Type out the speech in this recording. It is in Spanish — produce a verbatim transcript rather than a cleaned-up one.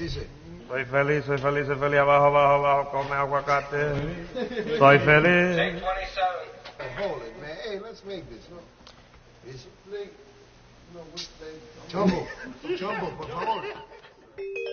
dice? Soy feliz, soy feliz, soy feliz. Abajo, abajo, abajo, come aguacate. Soy feliz. Take twenty-seven. Oh, hold it, man. Hey, let's make this. No. Is it? No, what's that? Chumbo. Chumbo, por favor.